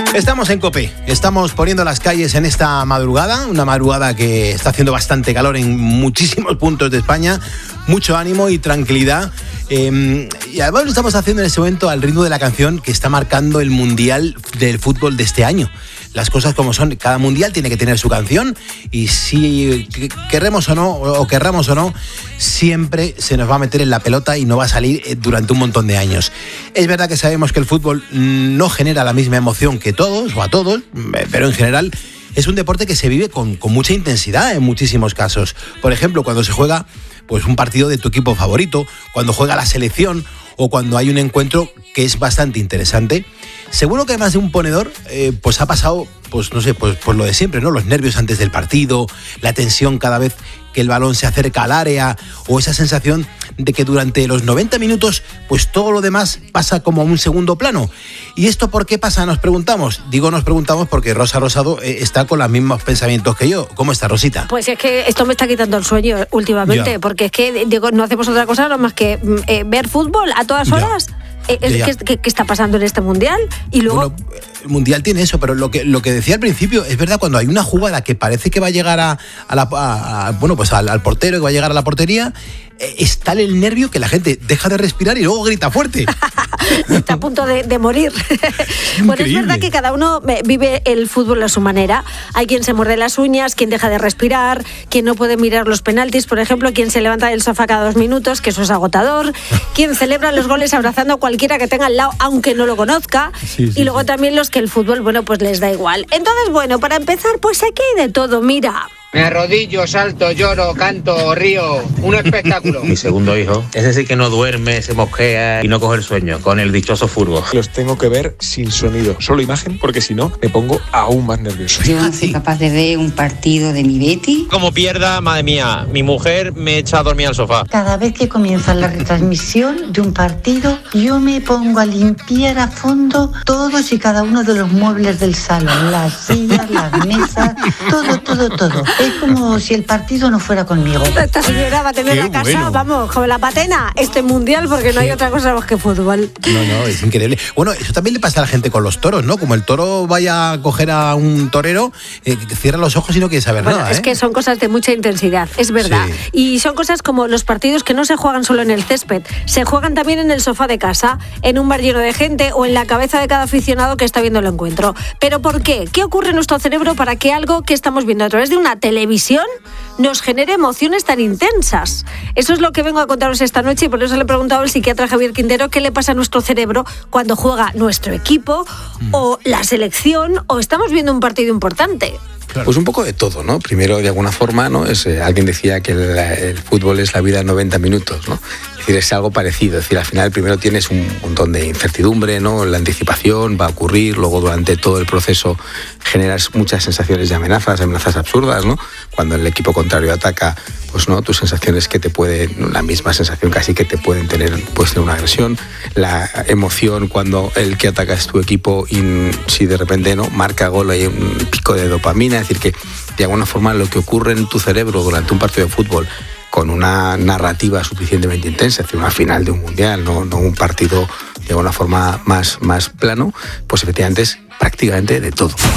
Estamos en COPE, estamos poniendo las calles en esta madrugada, una madrugada que está haciendo bastante calor en muchísimos puntos de España, mucho ánimo y tranquilidad. Y además lo estamos haciendo en este momento al ritmo de la canción que está marcando el Mundial del Fútbol de este año. Las cosas como son, cada mundial tiene que tener su canción y si querramos o no, siempre se nos va a meter en la pelota y no va a salir durante un montón de años. Es verdad que sabemos que el fútbol no genera la misma emoción que todos o a todos, pero en general es un deporte que se vive con mucha intensidad en muchísimos casos. Por ejemplo, cuando se juega pues un partido de tu equipo favorito, cuando juega la selección o cuando hay un encuentro que es bastante interesante. Seguro que además de un ponedor, pues ha pasado, pues no sé, pues lo de siempre, ¿no? Los nervios antes del partido, la tensión cada vez que el balón se acerca al área, o esa sensación de que durante los 90 minutos, pues todo lo demás pasa como a un segundo plano. ¿Y esto por qué pasa? Nos preguntamos. Digo nos preguntamos porque Rosa Rosado está con los mismos pensamientos que yo. ¿Cómo está, Rosita? Pues es que esto me está quitando el sueño últimamente, ya. Porque es que digo, no hacemos otra cosa más que ver fútbol a todas horas. ¿Qué está pasando en este mundial? Y luego... Bueno, el mundial tiene eso, pero lo que decía al principio, es verdad, cuando hay una jugada que parece que va a llegar al portero, que va a llegar a la portería, está el nervio que la gente deja de respirar y luego grita fuerte. Está a punto de morir. Bueno, es verdad que cada uno vive el fútbol a su manera. Hay quien se muerde las uñas, quien deja de respirar, quien no puede mirar los penaltis, por ejemplo, quien se levanta del sofá cada 2 minutos, que eso es agotador, quien celebra los goles abrazando a cualquiera que tenga al lado, aunque no lo conozca, y luego también los que el fútbol, bueno, pues les da igual. Entonces, bueno, para empezar, pues aquí hay de todo, mira. Me arrodillo, salto, lloro, canto, río. Un espectáculo. Mi segundo hijo, ese sí que no duerme, se mosquea y no coge el sueño, con el dichoso furbo. Los tengo que ver sin sonido, solo imagen, porque si no me pongo aún más nervioso. Yo no soy capaz de ver un partido de mi Betty. Como pierda, madre mía, mi mujer me echa a dormir al sofá. Cada vez que comienza la retransmisión de un partido, yo me pongo a limpiar a fondo todos y cada uno de los muebles del salón, las sillas, las mesas, todo. Es como si el partido no fuera conmigo. Esta señora va a tener la casa, vamos, como la patena, este mundial, porque no hay otra cosa más que fútbol. No, es increíble. Bueno, eso también le pasa a la gente con los toros, ¿no? Como el toro vaya a coger a un torero, cierra los ojos y no quiere saber nada. Es que son cosas de mucha intensidad, es verdad. Sí. Y son cosas como los partidos que no se juegan solo en el césped, se juegan también en el sofá de casa, en un bar lleno de gente o en la cabeza de cada aficionado que está viendo el encuentro. ¿Pero por qué? ¿Qué ocurre en nuestro cerebro para que algo que estamos viendo a través de una televisión nos genere emociones tan intensas? Eso es lo que vengo a contaros esta noche y por eso le he preguntado al psiquiatra Javier Quintero qué le pasa a nuestro cerebro cuando juega nuestro equipo o la selección o estamos viendo un partido importante. Claro. Pues un poco de todo, ¿no? Primero, de alguna forma, ¿no? Alguien decía que el fútbol es la vida en 90 minutos, ¿no? Es decir, es algo parecido. Es decir, al final primero tienes un montón de incertidumbre, ¿no? La anticipación va a ocurrir, luego durante todo el proceso generas muchas sensaciones de amenazas absurdas, ¿no? Cuando el equipo contrario ataca, pues no, tus sensaciones que te pueden, la misma sensación casi que te pueden tener, pues de una agresión, la emoción cuando el que ataca es tu equipo y si de repente no marca gol hay un pico de dopamina. Es decir, que de alguna forma lo que ocurre en tu cerebro durante un partido de fútbol con una narrativa suficientemente intensa, es decir, una final de un mundial, no un partido de alguna forma más plano, pues efectivamente es prácticamente de todo.